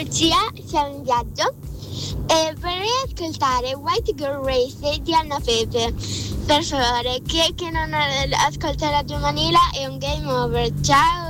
Lucia, siamo in viaggio e vorrei ascoltare White Girl Race di Anna Pepe. Per favore, chi è che non ascolta Radio Manila è un game over. Ciao!